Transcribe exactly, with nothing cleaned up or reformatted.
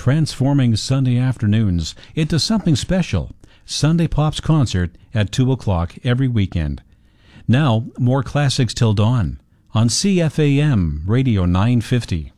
transforming Sunday afternoons into something special. Sunday Pops Concert at two o'clock every weekend. Now, more classics till dawn on C F A M Radio nine fifty.